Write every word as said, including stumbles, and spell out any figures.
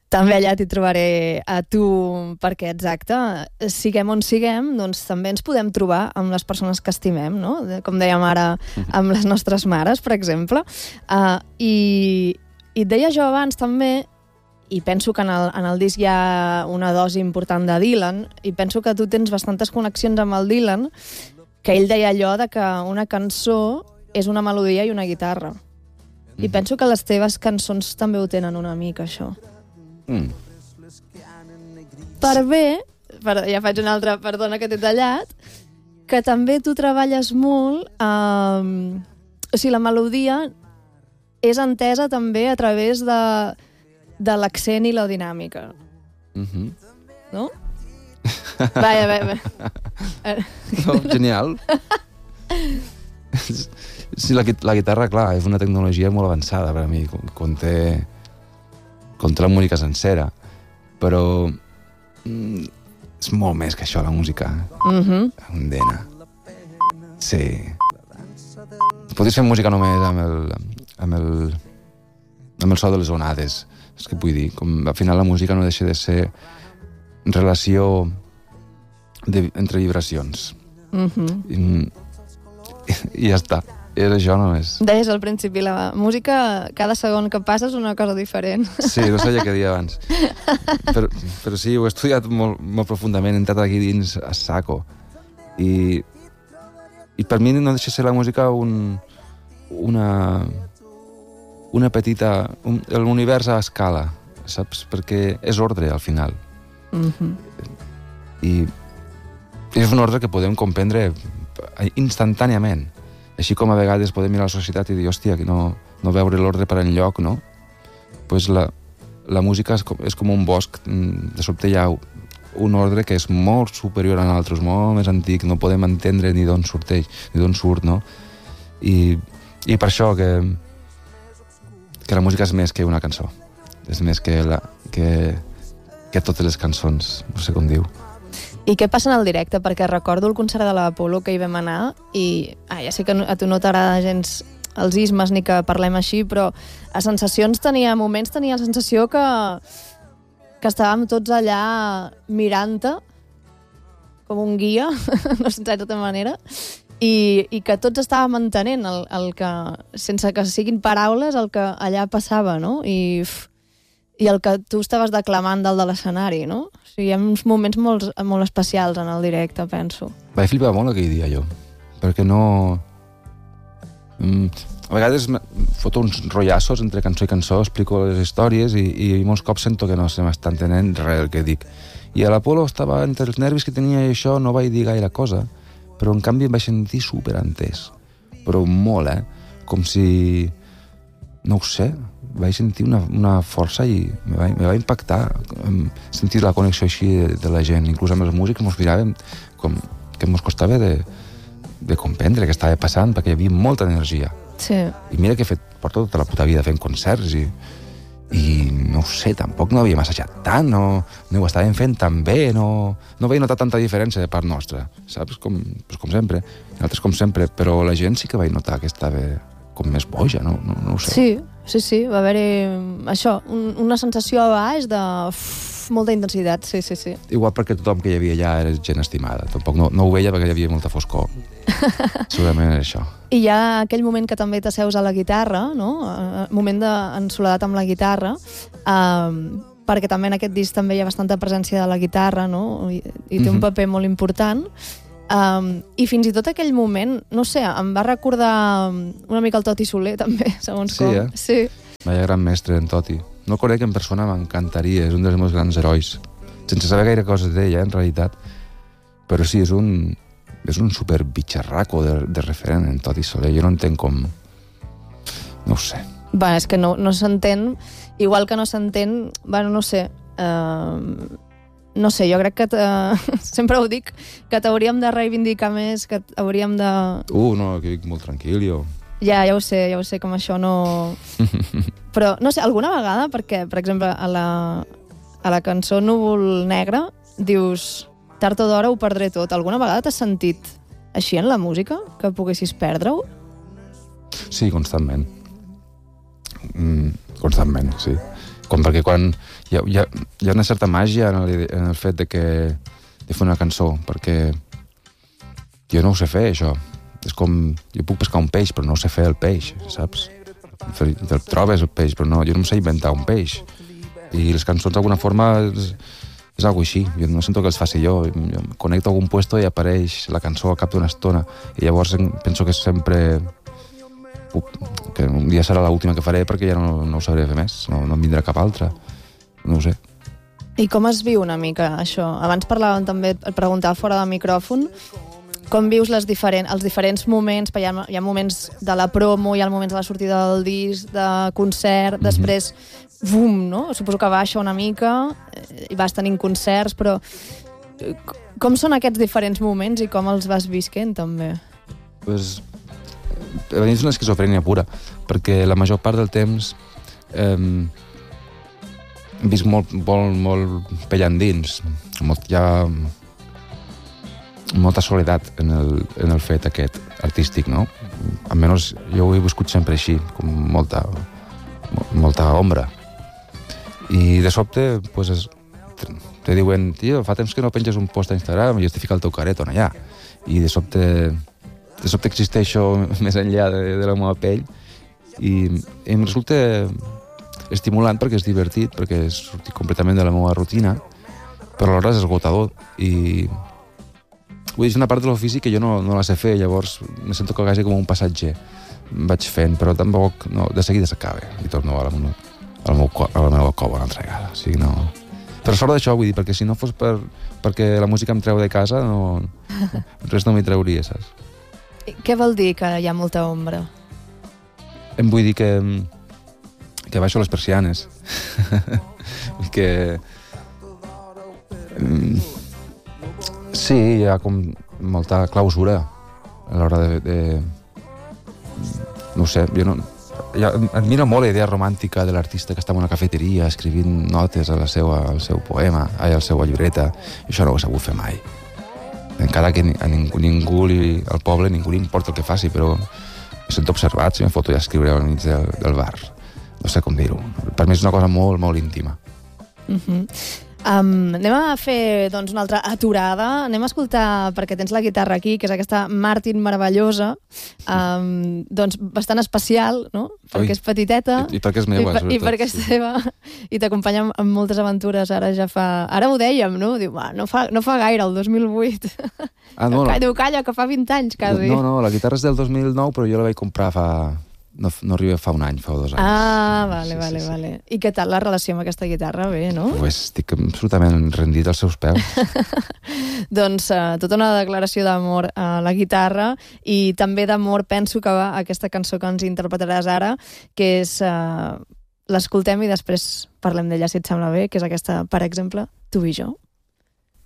també allà t'hi trobaré a tu, perquè, exacte, siguem on siguem, doncs també ens podem trobar amb les persones que estimem, no? Com dèiem ara, amb les nostres mares, per exemple. Uh, i, I et deia jo abans també, i penso que en el, en el disc hi ha una dosi important de Dylan, i penso que tu tens bastantes connexions amb el Dylan, que ell deia allò de que una cançó és una melodia i una guitarra. I penso que les teves cançons també ho tenen una mica, això. Mm. Per bé, per, ja faig una altra, perdona que t'he tallat, que també tu treballes molt, eh, o sigui, la melodia és entesa també a través de, de l'accent i la dinàmica. Mm-hmm. No? Vaja, vaja, vaja. No, genial. Sí, la, la guitarra, clar, és una tecnologia molt avançada per a mi, conté, conté la música sencera, però mm, és molt més que això, la música. Mhm. Endena. Sí. Podries fer música només amb el, amb el, amb el so de les onades, és que vull dir, com al final la música no deixa de ser relació de, entre vibracions. Mhm. I, i ja està. És això només. Deies al principi, la música, cada segon que passa és una cosa diferent. Sí, no sabia què dir abans. Però, però sí, ho he estudiat molt, molt profundament, he entrat aquí dins a saco. I, i per mi no deixa ser la música un, una, una petita... Un, l'univers a escala, saps? Perquè és ordre, al final. Mhm. I és un ordre que podem comprendre instantàniament. Així com a vegades podem mirar la societat i dir, hòstia, que no, no veure l'ordre per enlloc, no? Pues la, la música és com, és com un bosc, de sobte hi ha un ordre que és molt superior a nosaltres, molt més antic, no podem entendre ni d'on sorteix, ni d'on surt, no? I, i per això que, que la música és més que una cançó, és més que, la, que, que totes les cançons, no sé com diu. I què passa en el directe? Perquè recordo el concert de l'Apolo que hi vam anar i ah, ja sé que a tu no t'agrada gens els ismes ni que parlem així, però a sensacions tenia, a moments tenia la sensació que, que estàvem tots allà mirant-te com un guia, no sé, de certa manera, i, i que tots estàvem entenent el, el que, sense que siguin paraules, el que allà passava, no? I, i el que tu estaves declamant dalt de l'escenari, no? O sigui, hi ha uns moments molt, molt especials en el directe, penso. Vaig flipar molt aquell dia, jo, perquè no... Mm, a vegades foto uns rotllassos entre cançó i cançó, explico les històries i, i molts cops sento que no se m'està entenent res el que dic. I a l'Apolo estava entre els nervis que tenia i això, no vaig dir gaire cosa, però en canvi em vaig sentir superentès. Però molt, eh? Com si... No ho sé, vaig sentir una, una força i me va, me va impactar sentir la connexió així de, de la gent. Inclús amb els músics mos miràvem com que mos costava de, de comprendre què estava passant, perquè hi havia molta energia. Sí. I mira que he fet, porto tota la puta vida fent concerts i, i no ho sé, tampoc no havia massatjat tant, no, no ho estàvem fent tan bé, no, no vaig notar tanta diferència de part nostra, saps? Com, pues com sempre, altres com sempre, però la gent sí que vaig notar que estava com més boja, no, no, no ho sé. Sí, sí, sí, va haver-hi això, un, una sensació a baix de uf, molta intensitat, sí, sí, sí. Igual perquè tothom que hi havia allà era gent estimada, tampoc no, no ho veia perquè hi havia molta foscor. Segurament era això. I hi ha aquell moment que també t'asseus a la guitarra, no? Moment de, en soledat amb la guitarra, um, perquè també en aquest disc també hi ha bastanta presència de la guitarra, no? I, i té mm-hmm. un paper molt important. Um, I fins i tot aquell moment, no sé, em va recordar una mica el Toti Soler, també, segons sí, com. Eh? Sí, Vaya gran mestre, en Toti. No el conec en persona, m'encantaria, és un dels meus grans herois. Sense saber gaire coses d'ell, eh, en realitat. Però sí, és un, és un super bitxarraco de, de referent, en Toti Soler. Jo no entenc com... No ho sé. Va, és que no, no s'entén, igual que no s'entén, bueno, no sé... Uh... No sé, jo crec que sempre ho dic, que t'hauríem de reivindicar més, que hauríem de... Uh, no, que dic molt tranquil, jo. Ja, ja ho sé, ja ho sé, com això no... Però, no sé, alguna vegada, perquè, per exemple, a la, a la cançó Núvol Negre, dius, tard o d'hora ho perdré tot. Alguna vegada t'has sentit així en la música, que poguessis perdre-ho? Sí, constantment. Mm, constantment, sí. Com perquè quan... Hi ha, hi ha, hi ha una certa màgia en el, en el fet de que de fer una cançó, perquè jo no ho sé fer, això. És com... Jo puc pescar un peix, però no sé fer el peix, saps? Te'l trobes, el peix, però no, jo no em sé inventar un peix. I les cançons, d'alguna forma, és, és algo així. Jo no sento que els faci jo. jo connecto a algun puesto i apareix la cançó al cap d'una estona. I llavors penso que sempre... que un dia serà l'última que faré perquè ja no, no ho sabré fer més, no, no em vindrà cap altra, no ho sé. I com es viu una mica això? Abans parlàvem també, et preguntava fora del micròfon, com vius les diferent, els diferents moments, hi ha, hi ha moments de la promo, hi ha moments de la sortida del disc, de concert, mm-hmm. després, bum, no? Suposo que baixa una mica i vas tenint concerts, però com són aquests diferents moments i com els vas visquent també? Pues... a mi és una esquizofrènia pura, perquè la major part del temps eh, visc molt, molt, molt pellant dins, molt, hi ha molta soledat en el, en el fet aquest artístic, no? Almenys jo ho he viscut sempre així, com molta, molta ombra. I de sobte, pues, es, te diuen, tio, fa temps que no penges un post a Instagram i justifica el teu careton allà. I de sobte... de sobte existeixo més enllà de, de la meva pell i, i em resulta estimulant perquè és divertit, perquè és sortir completament de la meva rutina, però alhora és esgotador i vull dir, és una part de l'ofici que jo no, no la sé fer, llavors me sento quasi com un passatger, vaig fent, però tampoc no, de seguida s'acaba i torno a la, a, la meu, a la meva cova una altra vegada, o sigui, no... Però sort d'això, vull dir, perquè si no fos per, perquè la música em treu de casa, no, res no m'hi trauria, saps? Què vol dir que hi ha molta ombra? Em vull dir que, que baixo les persianes. que... Sí, hi ha com molta clausura a l'hora de, de... No ho sé, jo no... Ja, admiro molt la idea romàntica de l'artista que està en una cafeteria escrivint notes a la seva, al seu poema, ai, a la seva llibreta. Això no ho he sabut fer mai. Encara que a ningú, ningú li, al poble ningú li importa el que faci, però me sento observat si me foto ja a escriure al mig del, del bar. No sé com dir-ho. Per mi és una cosa molt, molt íntima. Uh-huh. Um, anem a fer doncs, una altra aturada. Anem a escoltar, perquè tens la guitarra aquí, que és aquesta Martin meravellosa, um, doncs bastant especial, no? Perquè Ui. És petiteta. I, i perquè és meva, i, per, i perquè és teva. I t'acompanya en moltes aventures. Ara ja fa... Ara ho dèiem, no? Diu, va, no fa, no fa gaire, el dos mil vuit. Ah, no, Diu, calla, que fa vint anys, quasi. No, no, la guitarra és del dos mil nou, però jo la vaig comprar fa... No, no arriba fa un any, fa dos anys. Ah, vale, sí, vale, sí, sí. vale. I què tal la relació amb aquesta guitarra? Bé, no? Pues estic absolutament rendit als seus peus. Doncs uh, tota una declaració d'amor a la guitarra i també d'amor, penso que va aquesta cançó que ens interpretaràs ara, que és... Uh, l'escoltem i després parlem d'ella, si et sembla bé, que és aquesta, per exemple, Tu i jo.